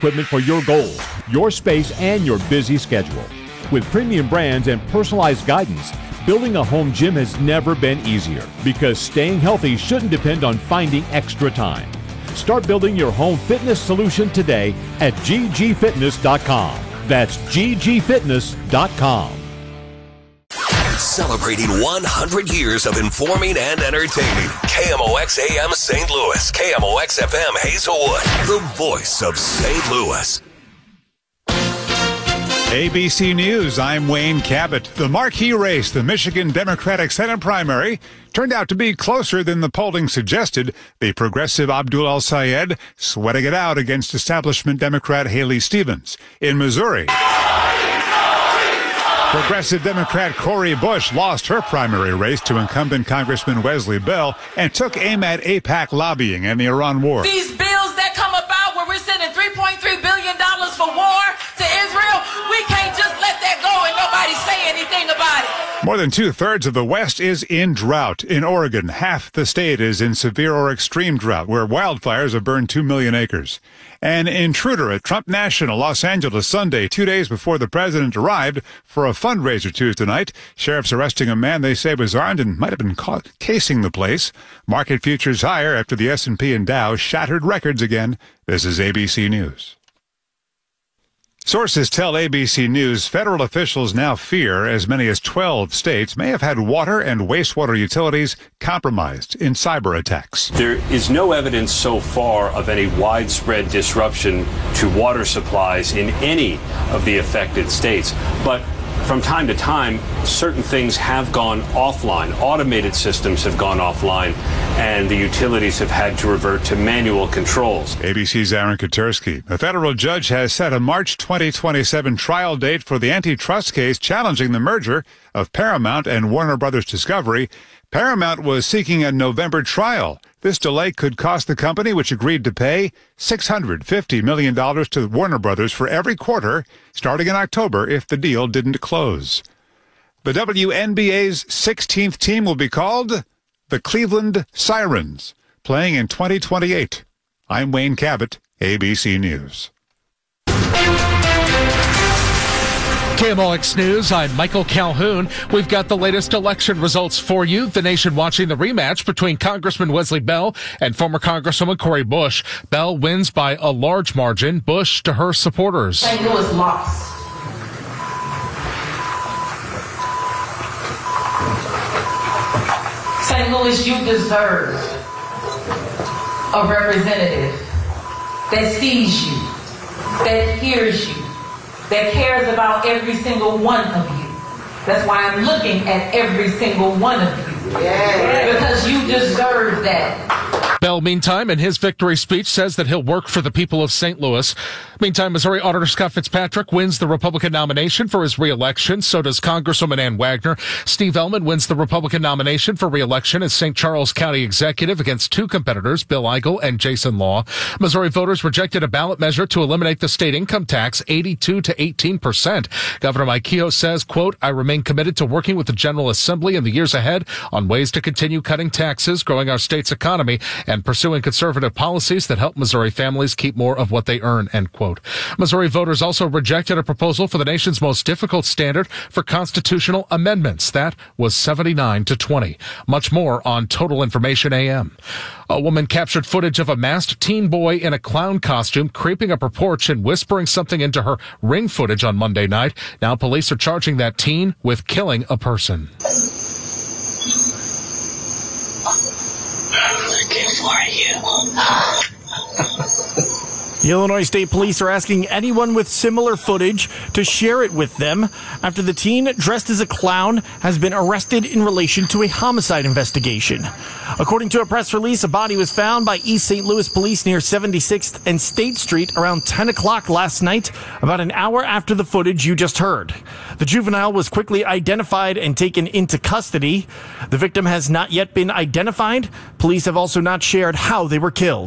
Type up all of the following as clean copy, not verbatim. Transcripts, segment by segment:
equipment for your goals, your space, and your busy schedule. With premium brands and personalized guidance, building a home gym has never been easier because staying healthy shouldn't depend on finding extra time. Start building your home fitness solution today at ggfitness.com. That's ggfitness.com. Celebrating 100 years of informing and entertaining. KMOX AM St. Louis. KMOX FM Hazelwood. The voice of St. Louis. ABC News, I'm Wayne Cabot. The marquee race, the Michigan Democratic Senate primary, turned out to be closer than the polling suggested. The progressive Abdul El-Sayed sweating it out against establishment Democrat Haley Stevens. In Missouri, progressive Democrat Cori Bush lost her primary race to incumbent Congressman Wesley Bell and took aim at AIPAC lobbying and the Iran war. These bills that come about where we're sending $3.3 billion for war to Israel, we can't just let that go and nobody say anything about it. More than two-thirds of the West is in drought. In Oregon, half the state is in severe or extreme drought, where wildfires have burned 2 million acres. An intruder at Trump National, Los Angeles, Sunday, 2 days before the president arrived for a fundraiser Tuesday night. Sheriffs arresting a man they say was armed and might have been caught casing the place. Market futures higher after the S&P and Dow shattered records again. This is ABC News. Sources tell ABC News federal officials now fear as many as 12 states may have had water and wastewater utilities compromised in cyber attacks. There is no evidence so far of any widespread disruption to water supplies in any of the affected states. But from time to time, certain things have gone offline. Automated systems have gone offline, and the utilities have had to revert to manual controls. ABC's Aaron Katersky. A federal judge has set a March 2027 trial date for the antitrust case challenging the merger of Paramount and Warner Brothers Discovery. Paramount was seeking a November trial. This delay could cost the company, which agreed to pay $650 million to Warner Brothers for every quarter, starting in October, if the deal didn't close. The WNBA's 16th team will be called the Cleveland Sirens, playing in 2028. I'm Wayne Cabot, ABC News. KMOX News, I'm Michael Calhoun. We've got the latest election results for you. The nation watching the rematch between Congressman Wesley Bell and former Congresswoman Cori Bush. Bell wins by a large margin, Bush to her supporters. St. Louis lost. St. Louis, you deserve a representative that sees you, that hears you, that cares about every single one of you. That's why I'm looking at every single one of you. Yeah. Because you deserve that. Bell, meantime, in his victory speech, says that he'll work for the people of St. Louis. Meantime, Missouri Auditor Scott Fitzpatrick wins the Republican nomination for his re-election. So does Congresswoman Ann Wagner. Steve Ellman wins the Republican nomination for re-election as St. Charles County Executive against two competitors, Bill Eigel and Jason Law. Missouri voters rejected a ballot measure to eliminate the state income tax, 82 to 18%. Governor Mike Kehoe says, quote, I remain committed to working with the General Assembly in the years ahead on ways to continue cutting taxes, growing our state's economy, and pursuing conservative policies that help Missouri families keep more of what they earn, end quote. Missouri voters also rejected a proposal for the nation's most difficult standard for constitutional amendments. That was 79 to 20. Much more on Total Information AM. A woman captured footage of a masked teen boy in a clown costume creeping up her porch and whispering something into her Ring footage on Monday night. Now police are charging that teen with killing a person. Looking for you. The Illinois State Police are asking anyone with similar footage to share it with them after the teen dressed as a clown has been arrested in relation to a homicide investigation. According to a press release, a body was found by East St. Louis police near 76th and State Street around 10 o'clock last night, about an hour after the footage you just heard. The juvenile was quickly identified and taken into custody. The victim has not yet been identified. Police have also not shared how they were killed.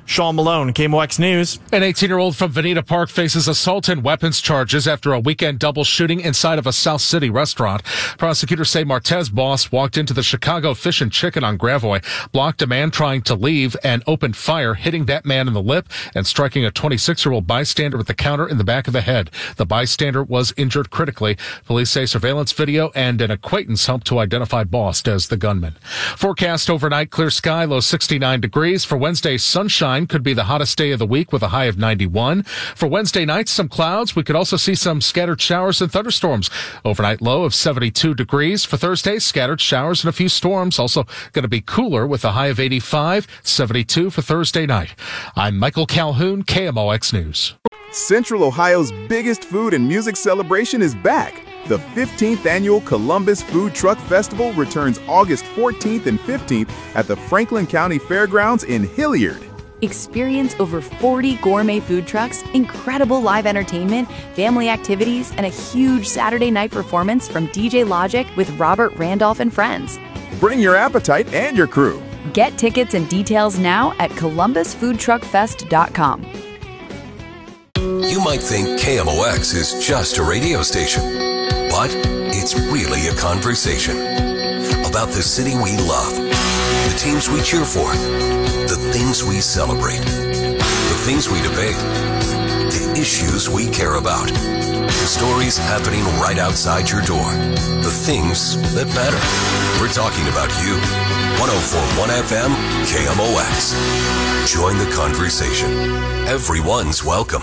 Sean Malone, KMOX News. An 18-year-old from Veneta Park faces assault and weapons charges after a weekend double shooting inside of a South City restaurant. Prosecutors say Martez Boss walked into the Chicago Fish and Chicken on Gravois, blocked a man trying to leave, and opened fire, hitting that man in the lip and striking a 26-year-old bystander at the counter in the back of the head. The bystander was injured critically. Police say surveillance video and an acquaintance helped to identify Boss as the gunman. Forecast overnight, clear sky, low 69 degrees. For Wednesday, sunshine could be the hottest day of the week with a high of 91. For Wednesday night, some clouds. We could also see some scattered showers and thunderstorms. Overnight low of 72 degrees. For Thursday, scattered showers and a few storms. Also going to be cooler with a high of 85, 72 for Thursday night. I'm Michael Calhoun, KMOX News. Central Ohio's biggest food and music celebration is back. The 15th annual Columbus Food Truck Festival returns August 14th and 15th at the Franklin County Fairgrounds in Hilliard. Experience over 40 gourmet food trucks, incredible live entertainment, family activities, and a huge Saturday night performance from DJ Logic with Robert Randolph and friends. Bring your appetite and your crew. Get tickets and details now at columbusfoodtruckfest.com. You might think KMOX is just a radio station, but it's really a conversation about the city we love, the teams we cheer for, the things we celebrate, the things we debate, the issues we care about, the stories happening right outside your door, the things that matter. We're talking about you. 104.1 FM, KMOX. Join the conversation. Everyone's welcome.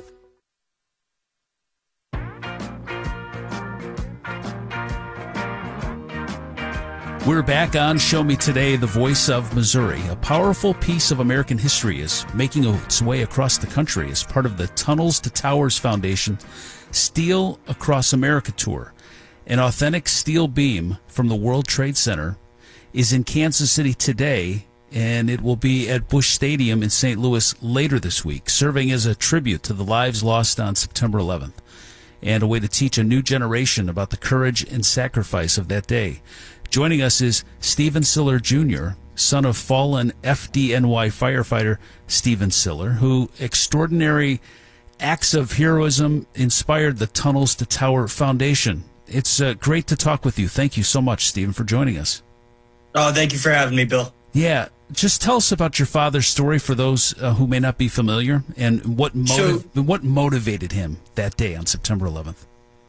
We're back on Show Me Today, the voice of Missouri. A powerful piece of American history is making its way across the country as part of the Tunnels to Towers Foundation Steel Across America Tour. An authentic steel beam from the World Trade Center is in Kansas City today, and it will be at Busch Stadium in St. Louis later this week, serving as a tribute to the lives lost on September 11th and a way to teach a new generation about the courage and sacrifice of that day. Joining us is Stephen Siller Jr., son of fallen FDNY firefighter Stephen Siller, who extraordinary acts of heroism inspired the Tunnels to Tower Foundation. It's great to talk with you. Thank you so much, Stephen, for joining us. Oh, thank you for having me, Bill. Yeah, just tell us about your father's story for those who may not be familiar, and what motivated him that day on September 11th.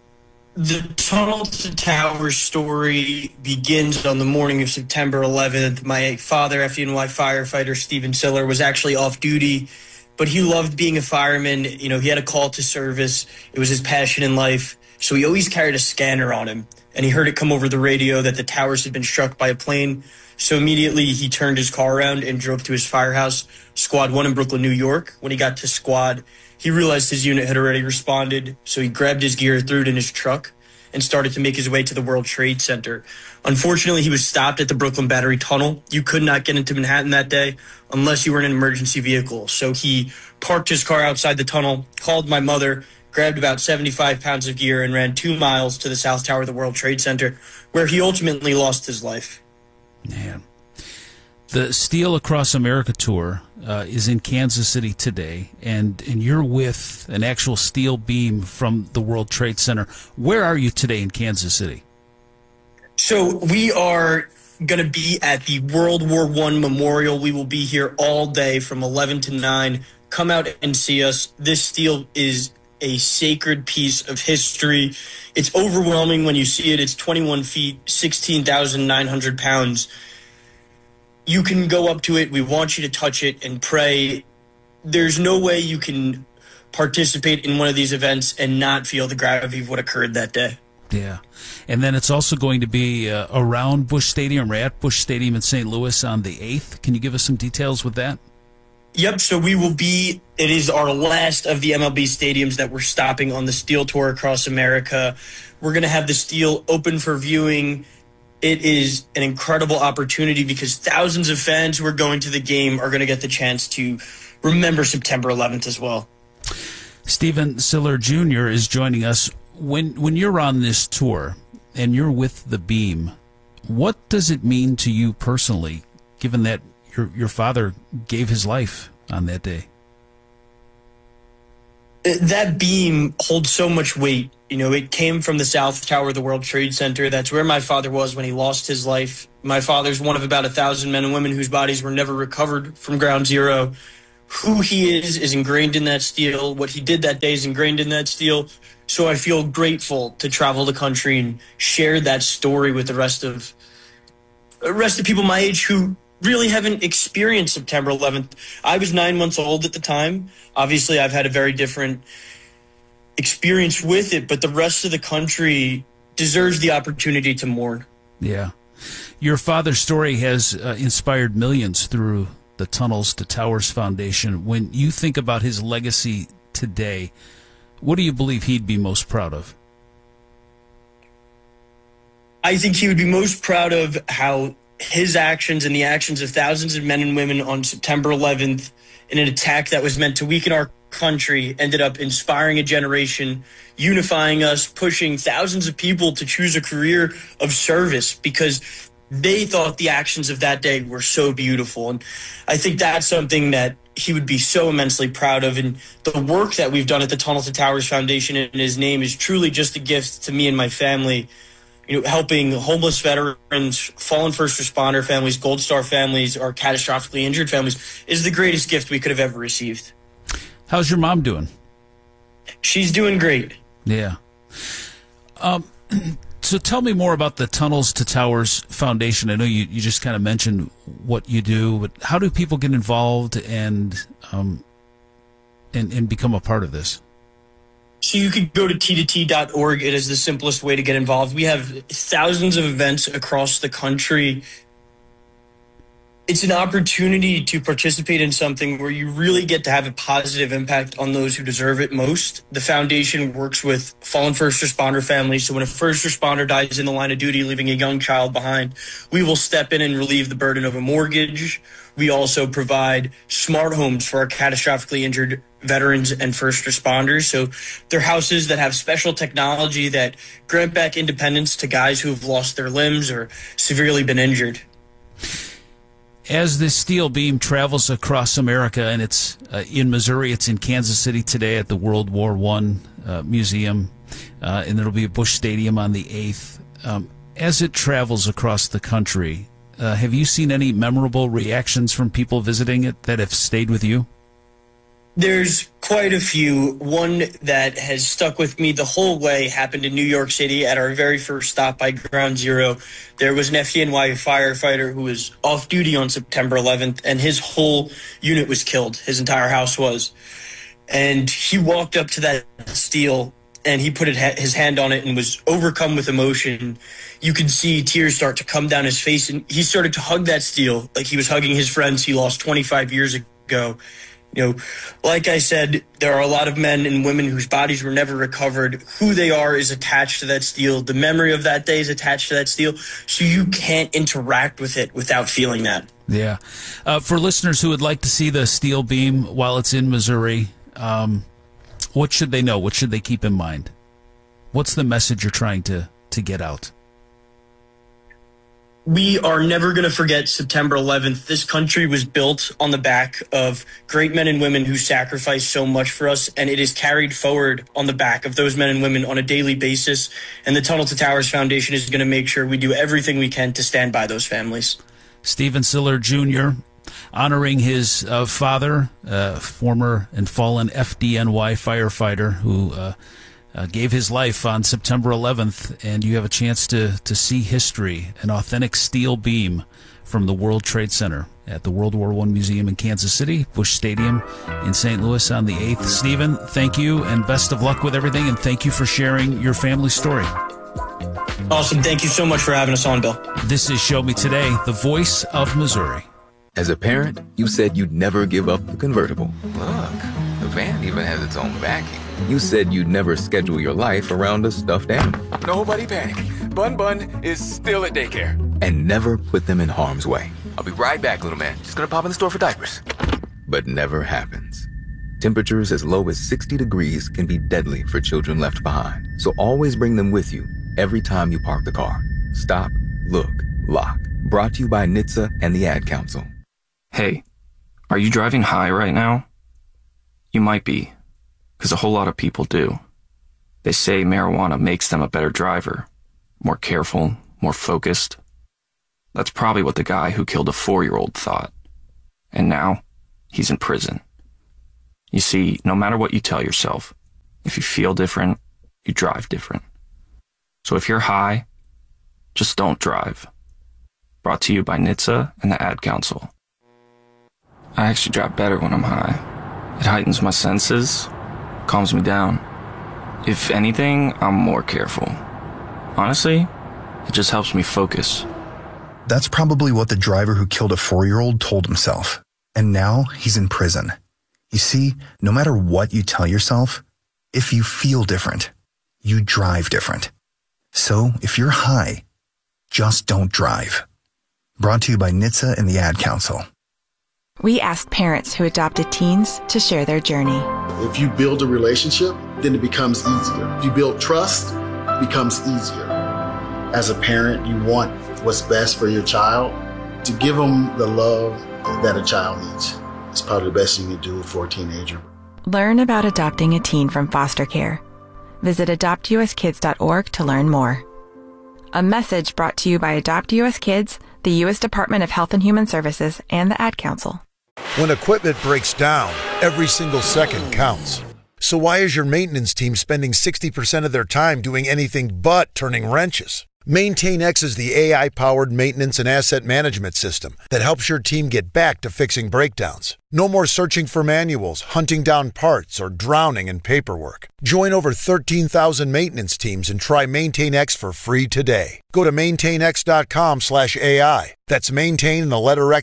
The Tunnel to Towers story begins on the morning of September 11th. My father, FDNY firefighter Stephen Siller, was actually off duty, but he loved being a fireman. You know, he had a call to service. It was his passion in life. So he always carried a scanner on him, and he heard it come over the radio that the towers had been struck by a plane. So immediately he turned his car around and drove to his firehouse, Squad 1 in Brooklyn, New York. When he got to Squad, he realized his unit had already responded, so he grabbed his gear, threw it in his truck, and started to make his way to the World Trade Center. Unfortunately, he was stopped at the Brooklyn Battery Tunnel. You could not get into Manhattan that day unless you were in an emergency vehicle. So he parked his car outside the tunnel, called my mother, grabbed about 75 pounds of gear, and ran 2 miles to the South Tower of the World Trade Center, where he ultimately lost his life. Man. The Steel Across America Tour is in Kansas City today, and you're with an actual steel beam from the World Trade Center. Where are you today in Kansas City? So we are going to be at the World War I Memorial. We will be here all day from 11 to 9. Come out and see us. This steel is a sacred piece of history. It's overwhelming when you see it. It's 21 feet, 16,900 pounds. You can go up to it. We want you to touch it and pray. There's no way you can participate in one of these events and not feel the gravity of what occurred that day. Yeah. And then it's also going to be around Busch Stadium, or at Busch Stadium in St. Louis on the 8th. Can you give us some details with that? Yep, so we will be, it is our last of the MLB stadiums that we're stopping on the Steel Tour Across America. We're going to have the Steel open for viewing. It is an incredible opportunity because thousands of fans who are going to the game are going to get the chance to remember September 11th as well. Stephen Siller Jr. is joining us. When you're on this tour and you're with the beam, what does it mean to you personally, given that your father gave his life on that day? That beam holds so much weight. You know, it came from the South Tower of the World Trade Center. That's where my father was when he lost his life. My father's one of about 1,000 men and women whose bodies were never recovered from Ground Zero. Who he is ingrained in that steel. What he did that day is ingrained in that steel. So I feel grateful to travel the country and share that story with the rest of people my age who really haven't experienced September 11th. I was 9 months old at the time. Obviously, I've had a very different experience with it, but the rest of the country deserves the opportunity to mourn. Yeah. Your father's story has inspired millions through the Tunnels to Towers Foundation. When you think about his legacy today, what do you believe he'd be most proud of? I think he would be most proud of how his actions and the actions of thousands of men and women on September 11th in an attack that was meant to weaken our country ended up inspiring a generation, unifying us, pushing thousands of people to choose a career of service because they thought the actions of that day were so beautiful. And I think that's something that he would be so immensely proud of. And the work that we've done at the Tunnels to Towers Foundation in his name is truly just a gift to me and my family. You know, helping homeless veterans, fallen first responder families, Gold Star families, or catastrophically injured families is the greatest gift we could have ever received. How's your mom doing? She's doing great. Yeah. So tell me more about the Tunnels to Towers Foundation. I know you just kind of mentioned what you do, but how do people get involved and become a part of this? So you could go to t2t.org. It is the simplest way to get involved. We have thousands of events across the country. It's an opportunity to participate in something where you really get to have a positive impact on those who deserve it most. The foundation works with fallen first responder families. So when a first responder dies in the line of duty, leaving a young child behind, we will step in and relieve the burden of a mortgage. We also provide smart homes for our catastrophically injured veterans and first responders. So they're houses that have special technology that grant back independence to guys who have lost their limbs or severely been injured. As this steel beam travels across America, and it's in Missouri, it's in Kansas City today at the World War I Museum, and there'll be a Busch Stadium on the 8th. As it travels across the country, have you seen any memorable reactions from people visiting it that have stayed with you? There's quite a few. One that has stuck with me the whole way happened in New York City at our very first stop by Ground Zero. There was an FDNY firefighter who was off duty on September 11th, and his whole unit was killed. His entire house was. And he walked up to that steel, and he put his hand on it and was overcome with emotion. You could see tears start to come down his face, and he started to hug that steel like he was hugging his friends he lost 25 years ago. You know, like I said, there are a lot of men and women whose bodies were never recovered. Who they are is attached to that steel. The memory of that day is attached to that steel. So you can't interact with it without feeling that. Yeah. For listeners who would like to see the steel beam while it's in Missouri, what should they know? What should they keep in mind? What's the message you're trying to get out? We are never going to forget September 11th. This country was built on the back of great men and women who sacrificed so much for us, and it is carried forward on the back of those men and women on a daily basis. And the Tunnel to Towers Foundation is going to make sure we do everything we can to stand by those families. Stephen Siller Jr., honoring his father, former and fallen FDNY firefighter who gave his life on September 11th, and you have a chance to see history, an authentic steel beam from the World Trade Center at the World War I Museum in Kansas City, Busch Stadium in St. Louis on the 8th. Stephen, thank you, and best of luck with everything, and thank you for sharing your family story. Awesome. Thank you so much for having us on, Bill. This is Show Me Today, the voice of Missouri. As a parent, you said you'd never give up the convertible. Look, the van even has its own backing. You said you'd never schedule your life around a stuffed animal. Nobody panic. Bun is still at daycare. And never put them in harm's way. I'll be right back, little man. Just gonna pop in the store for diapers. But never happens. Temperatures as low as 60 degrees can be deadly for children left behind. So always bring them with you every time you park the car. Stop, look, lock. Brought to you by NHTSA and the Ad Council. Hey, Are you driving high right now? You might be, because a whole lot of people do. They say marijuana makes them a better driver, more careful, more focused. That's probably what the guy who killed a 4-year-old thought. And now, he's in prison. You see, no matter what you tell yourself, if you feel different, you drive different. So if you're high, just don't drive. Brought to you by NHTSA and the Ad Council. I actually drive better when I'm high. It heightens my senses, calms me down. If anything, I'm more careful. Honestly, it just helps me focus. That's probably what the driver who killed a 4-year-old told himself. And now he's in prison. You see, no matter what you tell yourself, if you feel different, you drive different. So if you're high, just don't drive. Brought to you by NHTSA and the Ad Council. We asked parents who adopted teens to share their journey. If you build a relationship, then it becomes easier. If you build trust, it becomes easier. As a parent, you want what's best for your child. To give them the love that a child needs is probably the best you can do for a teenager. Learn about adopting a teen from foster care. Visit adoptuskids.org to learn more. A message brought to you by Adopt US Kids, the U.S. Department of Health and Human Services, and the Ad Council. When equipment breaks down, every single second counts. So why is your maintenance team spending 60% of their time doing anything but turning wrenches? MaintainX is the AI-powered maintenance and asset management system that helps your team get back to fixing breakdowns. No more searching for manuals, hunting down parts, or drowning in paperwork. Join over 13,000 maintenance teams and try MaintainX for free today. Go to maintainx.com/AI. That's maintain and the letter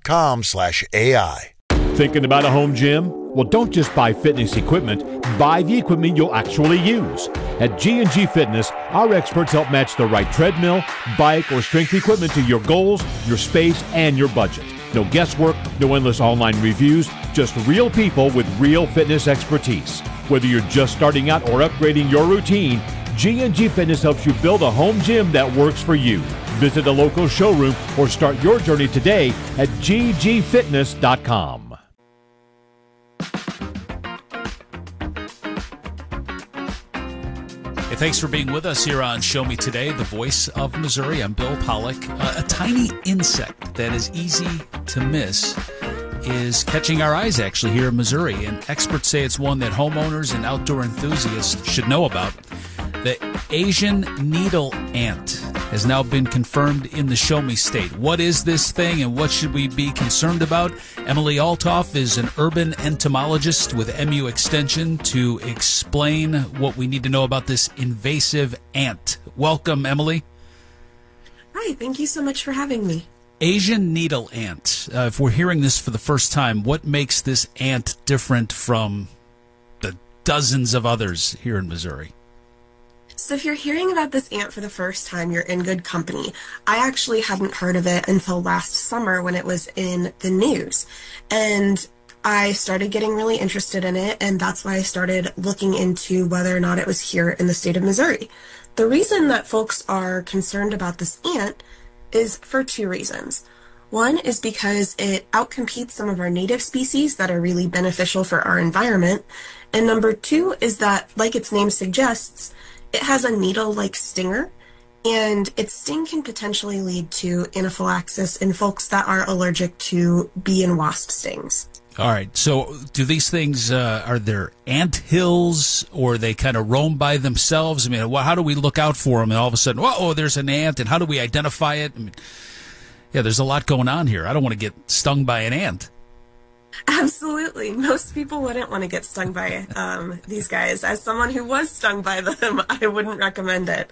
x.com/AI. Thinking about a home gym? Well, don't just buy fitness equipment. Buy the equipment you'll actually use. At G&G Fitness, our experts help match the right treadmill, bike, or strength equipment to your goals, your space, and your budget. No guesswork, no endless online reviews, just real people with real fitness expertise. Whether you're just starting out or upgrading your routine, G&G Fitness helps you build a home gym that works for you. Visit a local showroom or start your journey today at ggfitness.com. Hey, thanks for being with us here on Show Me Today, the voice of Missouri. I'm Bill Pollock. A tiny insect that is easy to miss is catching our eyes actually here in Missouri, and experts say it's one that homeowners and outdoor enthusiasts should know about. The Asian needle ant has now been confirmed in the Show Me State. What is this thing and what should we be concerned about? Emily Althoff is an urban entomologist with MU Extension to explain what we need to know about this invasive ant. Welcome, Emily. Hi, thank you so much for having me. Asian needle ant. If we're hearing this for the first time, what makes this ant different from the dozens of others here in Missouri? So if you're hearing about this ant for the first time, you're in good company. I actually hadn't heard of it until last summer when it was in the news. And I started getting really interested in it, and that's why I started looking into whether or not it was here in the state of Missouri. The reason that folks are concerned about this ant is for two reasons. One is because it outcompetes some of our native species that are really beneficial for our environment. And number two is that, like its name suggests, it has a needle-like stinger, and its sting can potentially lead to anaphylaxis in folks that are allergic to bee and wasp stings. All right, so do these things, are there ant hills, or they kind of roam by themselves? I mean, how do we look out for them, and all of a sudden, whoa, there's an ant, and how do we identify it? I mean, yeah, there's a lot going on here. I don't want to get stung by an ant. Absolutely. Most people wouldn't want to get stung by these guys. As someone who was stung by them, I wouldn't recommend it.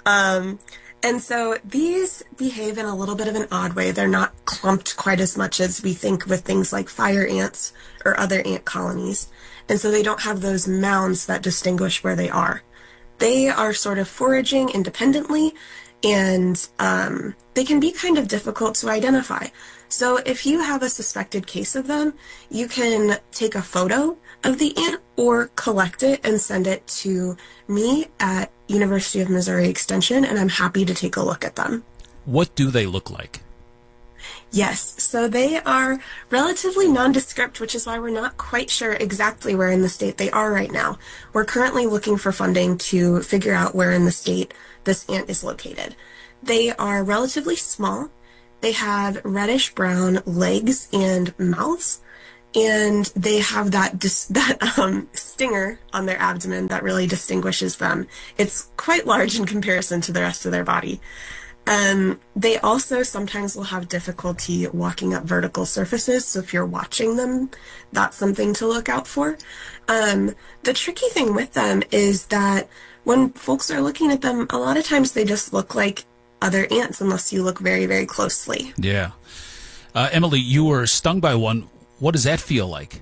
And so these behave in a little bit of an odd way. They're not clumped quite as much as we think with things like fire ants or other ant colonies. And so they don't have those mounds that distinguish where they are. They are sort of foraging independently, and they can be kind of difficult to identify. So if you have a suspected case of them, you can take a photo of the ant or collect it and send it to me at University of Missouri Extension, and I'm happy to take a look at them. What do they look like? Yes, so they are relatively nondescript, which is why we're not quite sure exactly where in the state they are right now. We're currently looking for funding to figure out where in the state this ant is located. They are relatively small. They have reddish-brown legs and mouths, and they have that stinger on their abdomen that really distinguishes them. It's quite large in comparison to the rest of their body. They also sometimes will have difficulty walking up vertical surfaces, so if you're watching them, that's something to look out for. The tricky thing with them is that when folks are looking at them, a lot of times they just look like other ants unless you look very, very closely. Yeah. Emily, you were stung by one. What does that feel like?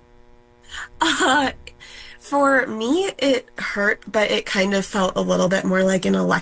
For me, it hurt, but it kind of felt a little bit more like an